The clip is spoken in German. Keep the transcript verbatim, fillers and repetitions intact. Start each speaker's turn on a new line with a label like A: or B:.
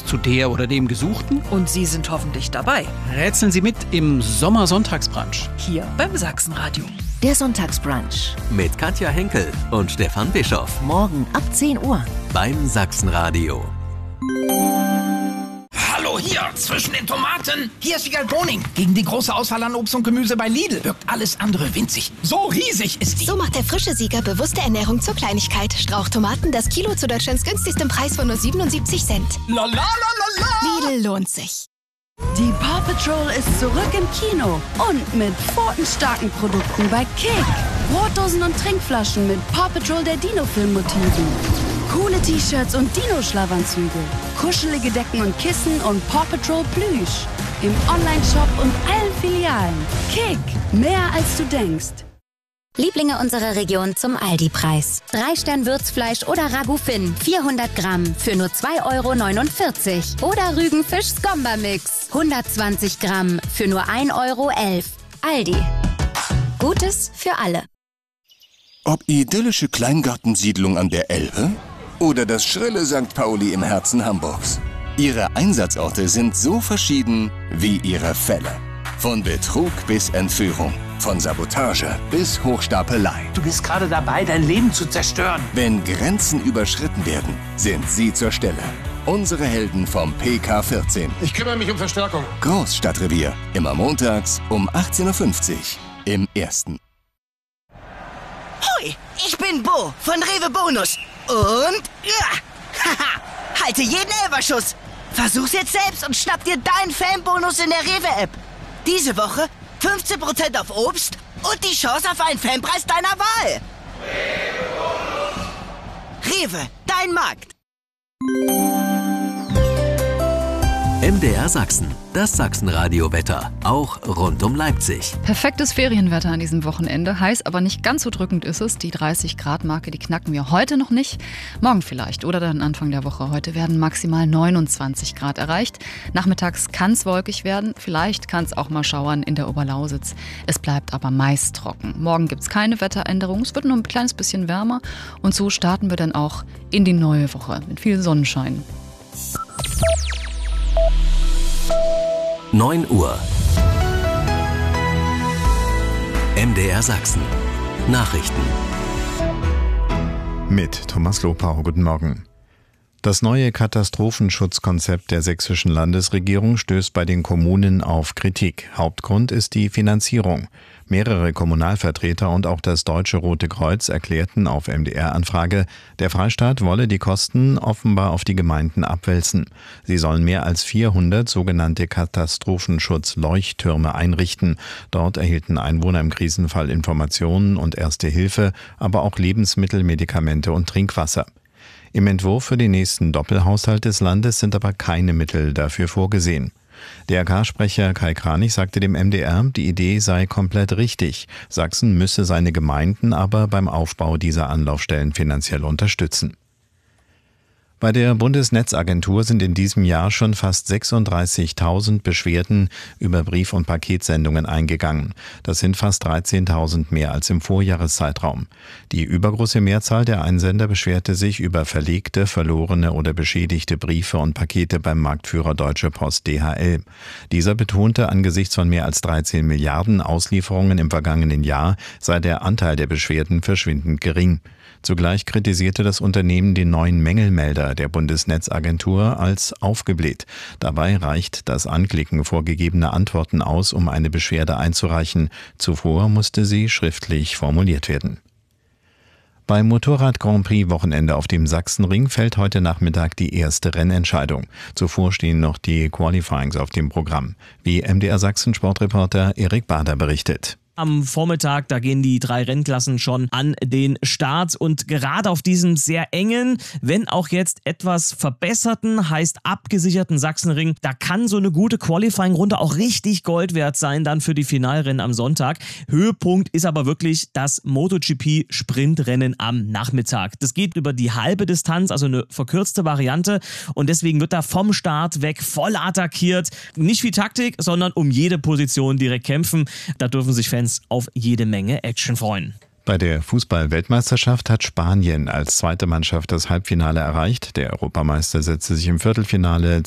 A: zu der oder dem Gesuchten.
B: Und Sie sind hoffentlich dabei.
A: Rätseln Sie mit im Sommersonntagsbrunch.
B: Hier beim Sachsenradio.
C: Der Sonntagsbrunch.
D: Mit Katja Henkel und Stefan Bischoff.
C: Morgen ab zehn Uhr.
D: Beim Sachsenradio.
E: Hallo, hier, zwischen den Tomaten. Hier ist Wiegald Boning. Gegen die große Auswahl an Obst und Gemüse bei Lidl wirkt alles andere winzig. So riesig ist die.
F: So macht der frische Sieger bewusste Ernährung zur Kleinigkeit. Strauchtomaten, das Kilo zu Deutschlands günstigstem Preis von nur siebenundsiebzig Cent.
E: La la la la la.
F: Lidl lohnt sich.
G: Die Paw Patrol ist zurück im Kino und mit pfotenstarken Produkten bei Kick. Brotdosen und Trinkflaschen mit Paw Patrol der Dino-Film-Motiven. Coole T-Shirts und Dino-Schlafanzüge. Kuschelige Decken und Kissen und Paw Patrol Plüsch. Im Online-Shop und allen Filialen. Kick, mehr als du denkst.
H: Lieblinge unserer Region zum Aldi-Preis. Drei Stern Würzfleisch oder Ragout Finn, vierhundert Gramm für nur zwei Euro neunundvierzig. Oder Rügenfisch Skomba-Mix, hundertzwanzig Gramm für nur ein Euro elf. Aldi. Gutes für alle.
I: Ob idyllische Kleingartensiedlung an der Elbe oder das schrille Sankt Pauli im Herzen Hamburgs. Ihre Einsatzorte sind so verschieden wie ihre Fälle. Von Betrug bis Entführung, von Sabotage bis Hochstapelei.
E: Du bist gerade dabei, dein Leben zu zerstören.
I: Wenn Grenzen überschritten werden, sind sie zur Stelle. Unsere Helden vom P K vierzehn.
J: Ich kümmere mich um Verstärkung.
I: Großstadtrevier. Immer montags um achtzehn Uhr fünfzig im Ersten.
K: Hoi, ich bin Bo von Rewe Bonus. Und ja, haha, halte jeden Elferschuss. Versuch's jetzt selbst und schnapp dir deinen Fanbonus in der Rewe-App. Diese Woche fünfzehn Prozent auf Obst und die Chance auf einen Fanpreis deiner Wahl. Rewe, dein Markt.
D: M D R Sachsen, das Sachsenradio-Wetter, auch rund um Leipzig.
L: Perfektes Ferienwetter an diesem Wochenende, heiß, aber nicht ganz so drückend ist es. Die dreißig Grad Marke, die knacken wir heute noch nicht, morgen vielleicht oder dann Anfang der Woche. Heute werden maximal neunundzwanzig Grad erreicht. Nachmittags kann es wolkig werden, vielleicht kann es auch mal schauern in der Oberlausitz. Es bleibt aber meist trocken. Morgen gibt es keine Wetteränderung, es wird nur ein kleines bisschen wärmer und so starten wir dann auch in die neue Woche mit viel Sonnenschein.
D: neun Uhr. M D R Sachsen. Nachrichten.
M: Mit Thomas Lopau. Guten Morgen. Das neue Katastrophenschutzkonzept der sächsischen Landesregierung stößt bei den Kommunen auf Kritik. Hauptgrund ist die Finanzierung. Mehrere Kommunalvertreter und auch das Deutsche Rote Kreuz erklärten auf M D R-Anfrage, der Freistaat wolle die Kosten offenbar auf die Gemeinden abwälzen. Sie sollen mehr als vierhundert sogenannte Katastrophenschutz-Leuchttürme einrichten. Dort erhielten Einwohner im Krisenfall Informationen und Erste Hilfe, aber auch Lebensmittel, Medikamente und Trinkwasser. Im Entwurf für den nächsten Doppelhaushalt des Landes sind aber keine Mittel dafür vorgesehen. Der R K-Sprecher Kai Kranich sagte dem M D R, die Idee sei komplett richtig. Sachsen müsse seine Gemeinden aber beim Aufbau dieser Anlaufstellen finanziell unterstützen. Bei der Bundesnetzagentur sind in diesem Jahr schon fast sechsunddreißigtausend Beschwerden über Brief- und Paketsendungen eingegangen. Das sind fast dreizehntausend mehr als im Vorjahreszeitraum. Die übergroße Mehrzahl der Einsender beschwerte sich über verlegte, verlorene oder beschädigte Briefe und Pakete beim Marktführer Deutsche Post D H L. Dieser betonte, angesichts von mehr als dreizehn Milliarden Auslieferungen im vergangenen Jahr sei der Anteil der Beschwerden verschwindend gering. Zugleich kritisierte das Unternehmen den neuen Mängelmelder der Bundesnetzagentur als aufgebläht. Dabei reicht das Anklicken vorgegebener Antworten aus, um eine Beschwerde einzureichen. Zuvor musste sie schriftlich formuliert werden. Beim Motorrad-Grand Prix-Wochenende auf dem Sachsenring fällt heute Nachmittag die erste Rennentscheidung. Zuvor stehen noch die Qualifyings auf dem Programm. Wie M D R Sachsen-Sportreporter Erik Bader berichtet.
N: Am Vormittag, da gehen die drei Rennklassen schon an den Start und gerade auf diesem sehr engen, wenn auch jetzt etwas verbesserten, heißt abgesicherten Sachsenring, da kann so eine gute Qualifying-Runde auch richtig Gold wert sein dann für die Finalrennen am Sonntag. Höhepunkt ist aber wirklich das MotoGP-Sprintrennen am Nachmittag. Das geht über die halbe Distanz, also eine verkürzte Variante und deswegen wird da vom Start weg voll attackiert. Nicht wie Taktik, sondern um jede Position direkt kämpfen. Da dürfen sich Fans auf jede Menge Action freuen.
M: Bei der Fußball-Weltmeisterschaft hat Spanien als zweite Mannschaft das Halbfinale erreicht. Der Europameister setzte sich im Viertelfinale